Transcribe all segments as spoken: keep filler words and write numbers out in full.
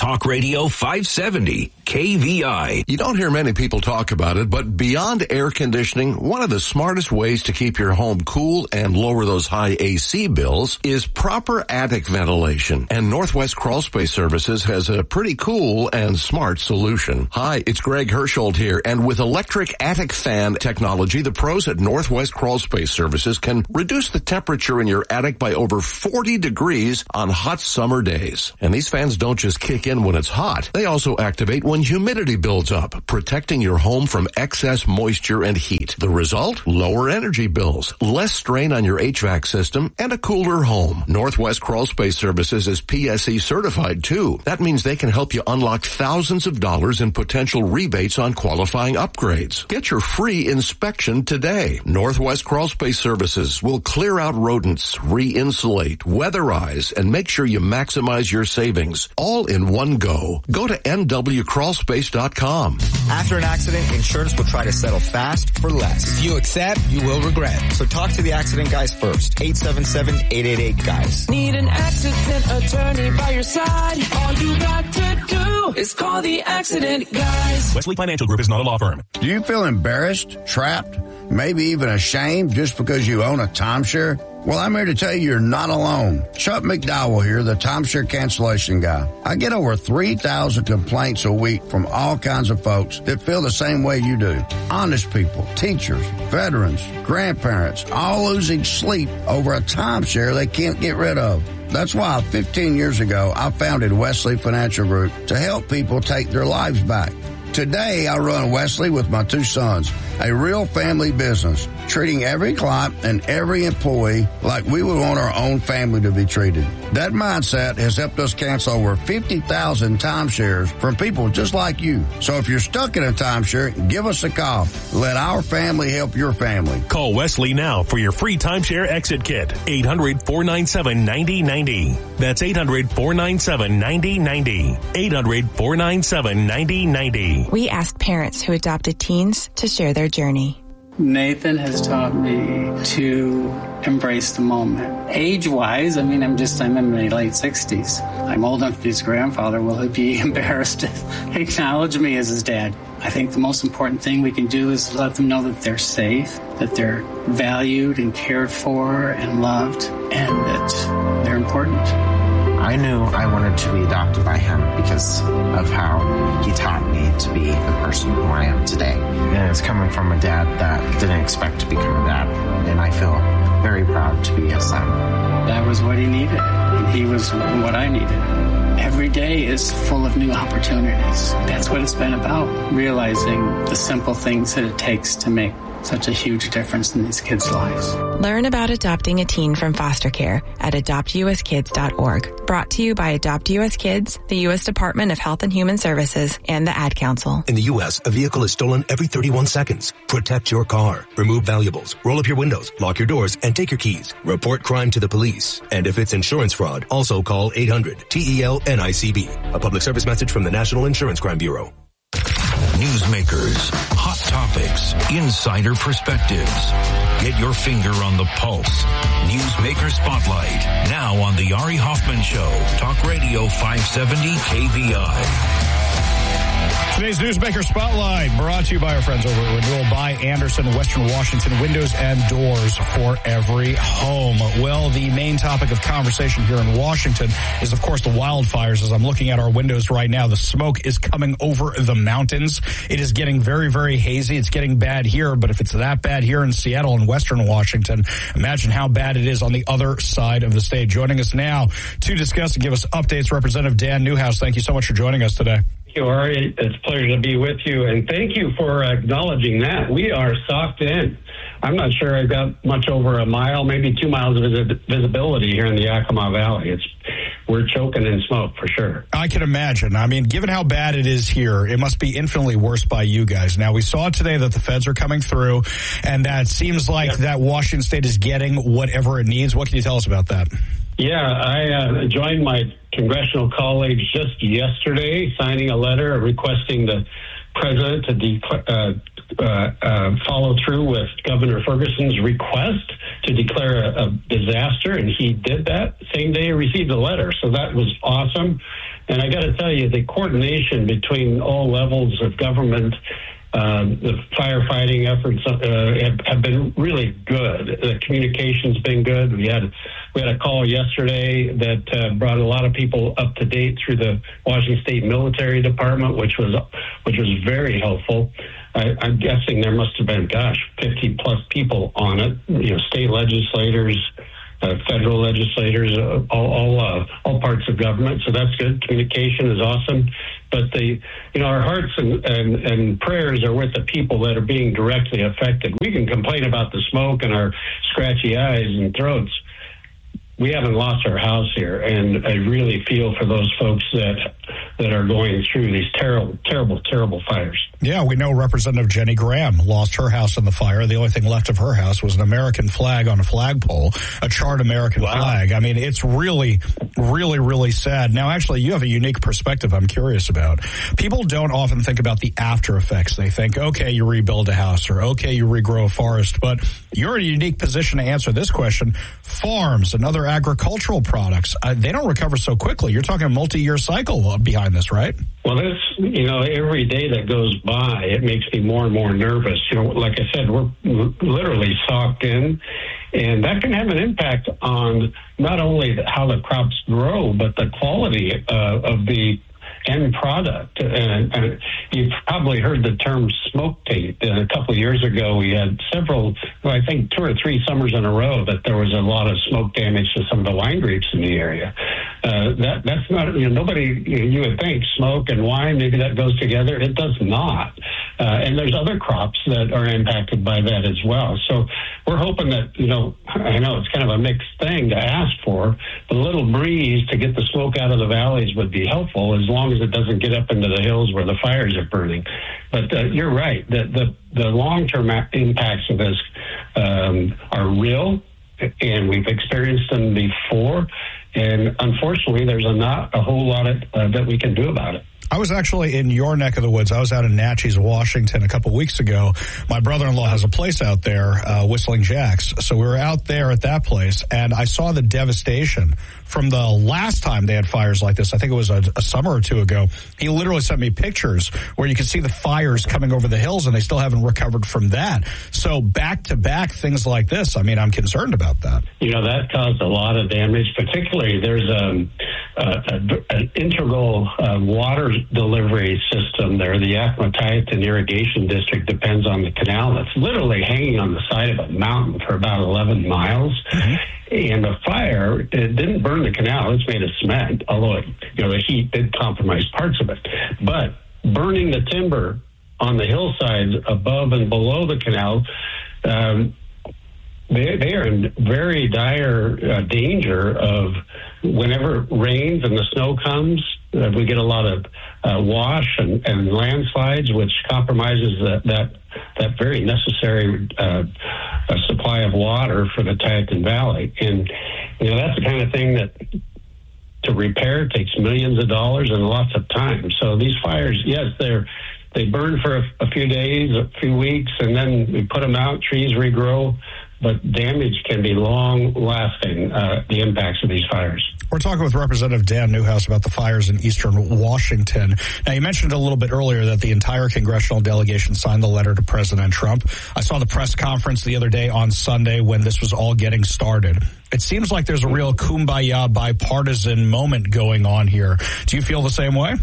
Talk Radio five seventy, K V I. You don't hear many people talk about it, but beyond air conditioning, one of the smartest ways to keep your home cool and lower those high A C bills is proper attic ventilation. And Northwest Crawl Space Services has a pretty cool and smart solution. Hi, it's Greg Hersholt here, and with electric attic fan technology, the pros at Northwest Crawl Space Services can reduce the temperature in your attic by over forty degrees on hot summer days. And these fans don't just kick in when it's hot. They also activate when humidity builds up, protecting your home from excess moisture and heat. The result? Lower energy bills, less strain on your H V A C system, and a cooler home. Northwest Crawl Space Services is P S E certified too. That means they can help you unlock thousands of dollars in potential rebates on qualifying upgrades. Get your free inspection today. Northwest Crawl Space Services will clear out rodents, re-insulate, weatherize, and make sure you maximize your savings all in one go. Go to N W crawl space dot com. After an accident, insurance will try to settle fast for less. If you accept, you will regret. So talk to the accident guys first. eight seven seven, eight eight eight, guys. Need an accident attorney by your side? All you got to do is call the accident guys. Wesley Financial Group is not a law firm. Do you feel embarrassed, trapped, maybe even ashamed just because you own a timeshare? Well, I'm here to tell you you're not alone. Chuck McDowell here, the timeshare cancellation guy. I get over three thousand complaints a week from all kinds of folks that feel the same way you do. Honest people, teachers, veterans, grandparents, all losing sleep over a timeshare they can't get rid of. That's why fifteen years ago, I founded Wesley Financial Group to help people take their lives back. Today, I run Wesley with my two sons, a real family business, treating every client and every employee like we would want our own family to be treated. That mindset has helped us cancel over fifty thousand timeshares from people just like you. So if you're stuck in a timeshare, give us a call. Let our family help your family. Call Wesley now for your free timeshare exit kit. eight hundred, four nine seven, nine zero nine zero. That's eight hundred, four nine seven, nine zero nine zero. eight hundred, four nine seven, nine zero nine zero. We asked parents who adopted teens to share their journey. Nathan has taught me to embrace the moment. Age-wise, I mean, I'm just, I'm in my late sixties. I'm old enough to be his grandfather. Will he be embarrassed to acknowledge me as his dad? I think the most important thing we can do is let them know that they're safe, that they're valued and cared for and loved, and that they're important. I knew I wanted to be adopted by him because of how he taught me to be the person who I am today. And it's coming from a dad that didn't expect to become a dad. And I feel very proud to be his son. That was what he needed, and he was what I needed. Every day is full of new opportunities. That's what it's been about, realizing the simple things that it takes to make such a huge difference in these kids' lives. Learn about adopting a teen from foster care at adopt u s kids dot org. Brought to you by Adopt U S Kids, the U S Department of Health and Human Services, and the Ad Council. In the U S, a vehicle is stolen every thirty-one seconds. Protect your car. Remove valuables. Roll up your windows. Lock your doors and take your keys. Report crime to the police. And if it's insurance fraud, also call eight hundred T E L N I C B. A public service message from the National Insurance Crime Bureau. Newsmakers, hot topics, insider perspectives. Get your finger on the pulse. Newsmaker Spotlight, now on the Ari Hoffman Show, Talk Radio five seventy K V I. Today's Newsmaker Spotlight brought to you by our friends over at Renewal by Andersen, Western Washington, windows and doors for every home. Well, the main topic of conversation here in Washington is, of course, the wildfires. As I'm looking at our windows right now, the smoke is coming over the mountains. It is getting very, very hazy. It's getting bad here, but if it's that bad here in Seattle and Western Washington, imagine how bad it is on the other side of the state. Joining us now to discuss and give us updates, Representative Dan Newhouse. Thank you so much for joining us today. Thank you, Ari. It's a pleasure to be with you, and thank you for acknowledging that. We are socked in. I'm not sure I've got much over a mile, maybe two miles of vis- visibility here in the Yakima Valley. It's we're choking in smoke for sure. I can imagine. I mean, given how bad it is here, it must be infinitely worse by you guys. Now, we saw today that the feds are coming through, and that seems like yep. that Washington State is getting whatever it needs. What can you tell us about that? Yeah, I uh, joined my congressional colleagues just yesterday, signing a letter requesting the president to de- uh, uh, uh, follow through with Governor Ferguson's request to declare a, a disaster, and he did that same day he received the letter. So that was awesome. And I got to tell you, the coordination between all levels of government, uh, the firefighting efforts uh, have, have been really good. The communication's been good. We had we had a call yesterday that uh, brought a lot of people up to date through the Washington State Military Department, which was which was very helpful. I, I'm guessing there must have been, gosh, fifty plus people on it. You know, state legislators, uh, federal legislators, uh, all all, uh, all parts of government. So that's good. Communication is awesome. But the, you know, our hearts and, and, and prayers are with the people that are being directly affected. We can complain about the smoke and our scratchy eyes and throats. We haven't lost our house here, and I really feel for those folks that that are going through these terrible, terrible, terrible fires. Yeah, we know Representative Jenny Graham lost her house in the fire. The only thing left of her house was an American flag on a flagpole, a charred American wow. flag. I mean, it's really, really, really sad. Now, actually, you have a unique perspective I'm curious about. People don't often think about the after effects. They think, okay, you rebuild a house, or okay, you regrow a forest, but you're in a unique position to answer this question. Farms and other agricultural products, uh, they don't recover so quickly. You're talking a multi-year cycle behind this, right? Well, this, you know, every day that goes by, it makes me more and more nervous. You know, like I said, we're literally socked in, and that can have an impact on not only how the crops grow, but the quality uh, of the end product. And, and you've probably heard the term smoke taint. Uh, a couple of years ago, we had several, well, I think two or three summers in a row that there was a lot of smoke damage to some of the wine grapes in the area. Uh, that that's not, you know, nobody, you, know, you would think smoke and wine, maybe that goes together. It does not. Uh, and there's other crops that are impacted by that as well. So we're hoping that, you know, I know it's kind of a mixed thing to ask for, but a little breeze to get the smoke out of the valleys would be helpful, as long as it doesn't get up into the hills where the fires are burning. But uh, you're right. The, the, the long-term impacts of this um, are real, and we've experienced them before. And unfortunately, there's a not a whole lot of, uh, that we can do about it. I was actually in your neck of the woods. I was out in Natchez, Washington a couple weeks ago. My brother-in-law has a place out there, uh, Whistling Jack's. So we were out there at that place, and I saw the devastation from the last time they had fires like this. I think it was a, a summer or two ago. He literally sent me pictures where you could see the fires coming over the hills, and they still haven't recovered from that. So back-to-back things like this, I mean, I'm concerned about that. You know, that caused a lot of damage. Particularly, there's um, a, a, an integral uh, water delivery system there. The Yakima-Tieton Irrigation District depends on the canal that's literally hanging on the side of a mountain for about eleven miles. Mm-hmm. And the fire, it didn't burn the canal. It's made of cement, although it, you know, the heat did compromise parts of it. But burning the timber on the hillsides above and below the canal, um, they, they are in very dire uh, danger of, whenever it rains and the snow comes, uh, we get a lot of uh, wash and, and landslides, which compromises that that, that very necessary uh, uh, supply of water for the Tieton Valley. And, you know, that's the kind of thing that to repair takes millions of dollars and lots of time. So these fires, yes, they're they burn for a, a few days, a few weeks, and then we put them out, trees regrow. But damage can be long-lasting, uh, the impacts of these fires. We're talking with Representative Dan Newhouse about the fires in eastern Washington. Now, you mentioned a little bit earlier that the entire congressional delegation signed the letter to President Trump. I saw the press conference the other day on Sunday when this was all getting started. It seems like there's a real kumbaya bipartisan moment going on here. Do you feel the same way?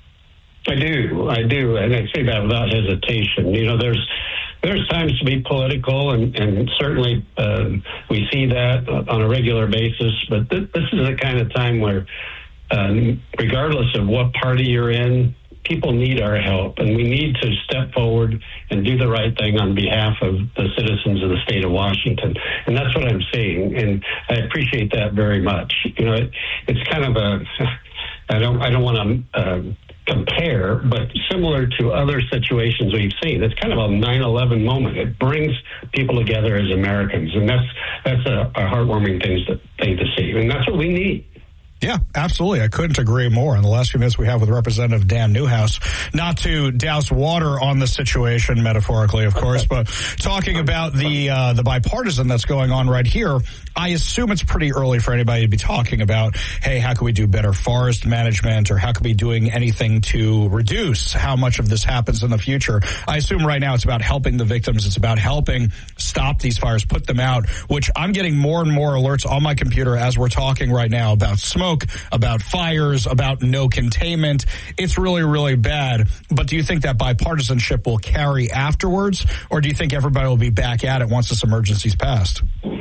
I do. I do. And I say that without hesitation. You know, there's There's times to be political, and, and certainly uh, we see that on a regular basis. But th- this is the kind of time where, um, regardless of what party you're in, people need our help, and we need to step forward and do the right thing on behalf of the citizens of the state of Washington. And that's what I'm saying, and I appreciate that very much. You know, it, it's kind of a, I don't, I don't want to uh, compare, but similar to other situations we've seen. It's kind of a nine eleven moment. It brings people together as Americans, and that's that's a, a heartwarming thing to, thing to see, and that's what we need. Yeah, absolutely. I couldn't agree more. In the last few minutes we have with Representative Dan Newhouse, not to douse water on the situation, metaphorically, of course, but talking about the uh, the bipartisan that's going on right here. I assume it's pretty early for anybody to be talking about, hey, how can we do better forest management, or how can we be doing anything to reduce how much of this happens in the future. I assume right now it's about helping the victims. It's about helping stop these fires, put them out, which I'm getting more and more alerts on my computer as we're talking right now about smoke, about fires, about no containment. It's really, really bad. But do you think that bipartisanship will carry afterwards, or do you think everybody will be back at it once this emergency's passed?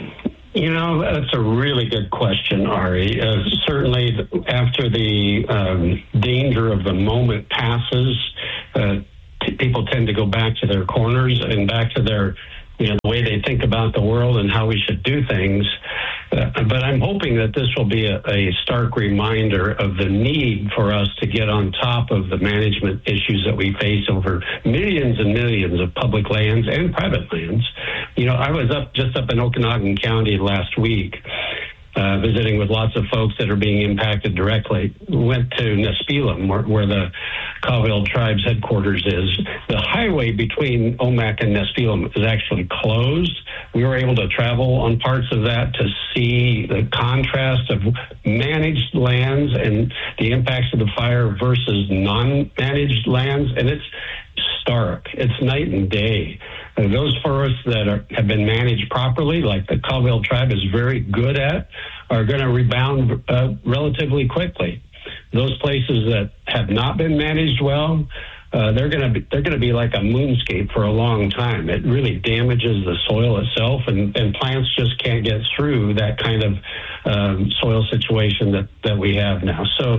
You know, that's a really good question, Ari. Uh, certainly after the um, danger of the moment passes, uh, t- people tend to go back to their corners and back to their, you know, the way they think about the world and how we should do things. Uh, but I'm hoping that this will be a, a stark reminder of the need for us to get on top of the management issues that we face over millions and millions of public lands and private lands. You know, I was up just up in Okanagan County last week, uh, visiting with lots of folks that are being impacted directly. Went to Nespelem, where, where the Cowville Tribes headquarters is. The highway between Omak and Nespelem is actually closed. We were able to travel on parts of that to see the contrast of managed lands and the impacts of the fire versus non-managed lands, and it's stark. It's night and day. Uh, those forests that are, have been managed properly, like the Cowville Tribe is very good at, are going to rebound uh, relatively quickly. Those places that have not been managed well, uh, they're going to be they're going to be like a moonscape for a long time. It really damages the soil itself, and, and plants just can't get through that kind of um, soil situation that, that we have now. So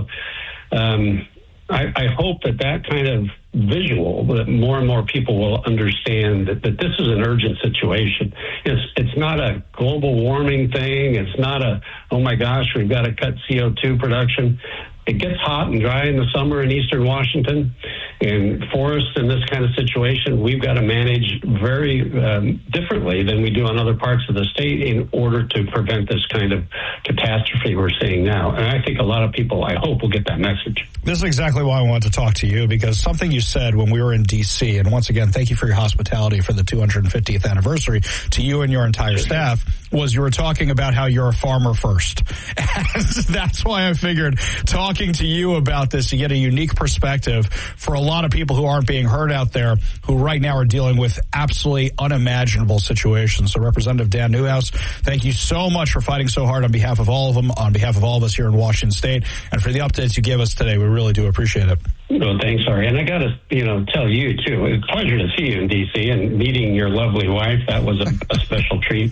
um, I, I hope that that kind of visual, that more and more people will understand that, that this is an urgent situation. It's it's not a global warming thing. It's not a, oh my gosh, we've got to cut C O two production. It gets hot and dry in the summer in eastern Washington, and forests in this kind of situation, we've got to manage very um, differently than we do on other parts of the state in order to prevent this kind of catastrophe we're seeing now. And I think a lot of people, I hope, will get that message. This is exactly why I wanted to talk to you, because something you said when we were in D C, and once again, thank you for your hospitality for the two hundred fiftieth anniversary to you and your entire staff, was you were talking about how you're a farmer first. And that's why I figured talking to you about this, you get a unique perspective for a lot of people who aren't being heard out there, who right now are dealing with absolutely unimaginable situations. So Representative Dan Newhouse, thank you so much for fighting so hard on behalf of all of them, on behalf of all of us here in Washington State, and for the updates you give us today. We really do appreciate it. Well, thanks, Ari. And I got to, you know, tell you, too, it's a pleasure to see you in D C and meeting your lovely wife. That was a, a special treat.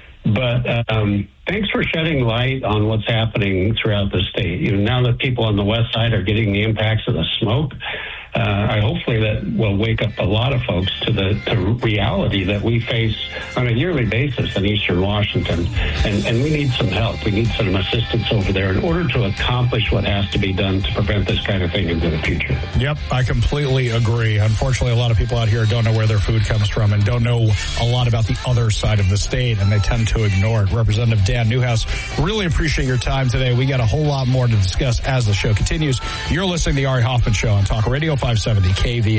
But um, thanks for shedding light on what's happening throughout the state. You know, now that people on the west side are getting the impacts of the smoke, uh, I hopefully that will wake up a lot of folks to the to reality that we face on a yearly basis in eastern Washington. And, and we need some help. We need some assistance over there in order to accomplish what has to be done to prevent this kind of thing into the future. Yep, I completely agree. Unfortunately, a lot of people out here don't know where their food comes from and don't know a lot about the other side of the state, and they tend to ignore it. Representative Dan Newhouse, really appreciate your time today. We got a whole lot more to discuss as the show continues. You're listening to the Ari Hoffman Show on Talk Radio five seventy K V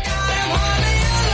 I.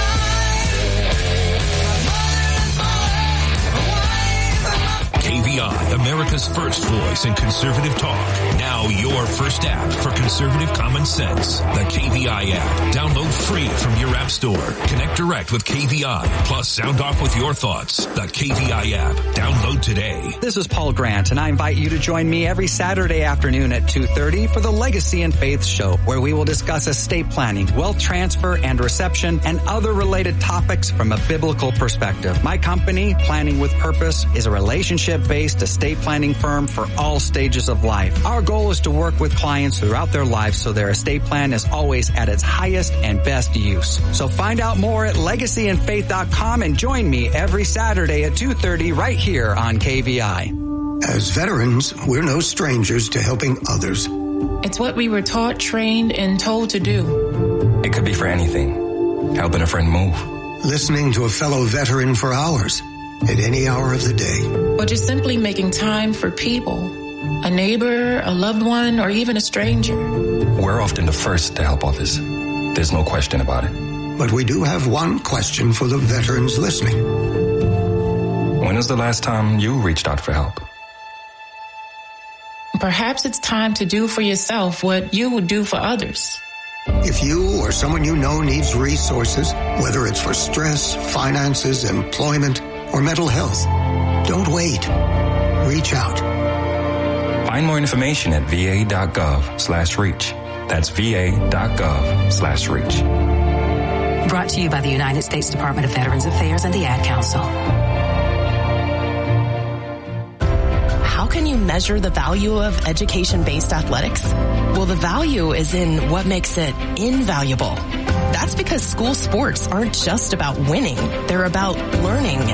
K V I, America's first voice in conservative talk. Now your first app for conservative common sense. The K V I app. Download free from your app store. Connect direct with K V I. Plus sound off with your thoughts. The K V I app. Download today. This is Paul Grant, and I invite you to join me every Saturday afternoon at two thirty for the Legacy and Faith Show, where we will discuss estate planning, wealth transfer and reception, and other related topics from a biblical perspective. My company, Planning with Purpose, is a relationship-based estate planning firm for all stages of life. Our goal is to work with clients throughout their lives so their estate plan is always at its highest and best use. So find out more at legacy and faith dot com and join me every Saturday at two thirty right here on K V I. As veterans, we're no strangers to helping others. It's what we were taught, trained, and told to do. It could be for anything. Helping a friend move. Listening to a fellow veteran for hours. At any hour of the day. Or just simply making time for people. A neighbor, a loved one, or even a stranger. We're often the first to help others. There's no question about it. But we do have one question for the veterans listening. When was the last time you reached out for help? Perhaps it's time to do for yourself what you would do for others. If you or someone you know needs resources, whether it's for stress, finances, employment, or mental health, don't wait. Reach out. Find more information at va.gov slash reach. That's va.gov slash reach. Brought to you by the United States Department of Veterans Affairs and the Ad Council. How can you measure the value of education-based athletics? Well, the value is in what makes it invaluable. That's because school sports aren't just about winning. They're about learning